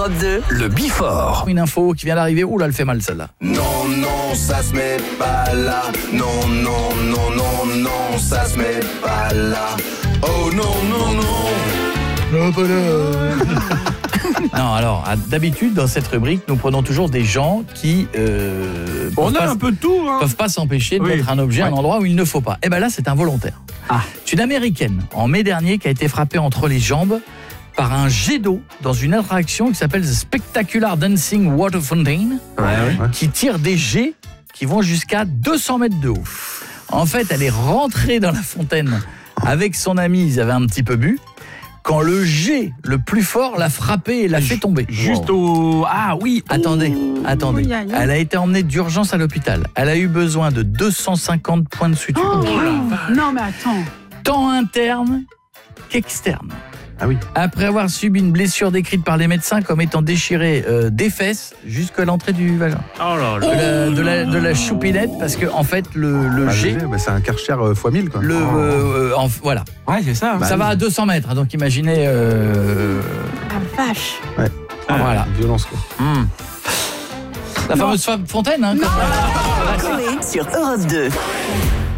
Europe 2, Le Bifort. Une info qui vient d'arriver. Ouh là, elle fait mal celle-là. Non, non, ça se met pas là. Non, non, non, non, non, ça se met pas là. Oh non, non, non. Non, alors, d'habitude, dans cette rubrique, nous prenons toujours des gens qui On a un peu de tout, hein. peuvent pas s'empêcher de Oui. mettre un objet à un Ouais. endroit où il ne faut pas. Et ben là, c'est involontaire. Ah. C'est une Américaine, en mai dernier, qui a été frappée entre les jambes par un jet d'eau dans une attraction qui s'appelle The Spectacular Dancing Water Fountain, qui tire des jets qui vont jusqu'à 200 mètres de haut. En fait, elle est rentrée dans la fontaine avec son ami, ils avaient un petit peu bu, quand le jet le plus fort l'a frappé et l'a fait tomber. Juste au... Ah oui. Attendez. Aïe, aïe, aïe. Elle a été emmenée d'urgence à l'hôpital. Elle a eu besoin de 250 points de suture. Non, mais attends. Tant interne qu'externe. Ah oui. Après avoir subi une blessure décrite par les médecins comme étant déchirée des fesses jusqu'à l'entrée du vagin. Oh là là. De la choupinette, parce que en fait le jet, c'est un Karcher x 1000 quoi. voilà. Ouais, c'est ça. Ça va à 200 mètres, hein, donc imaginez. La vache. Voilà. Violence quoi. La fameuse fontaine, hein. Coé sur Europe 2.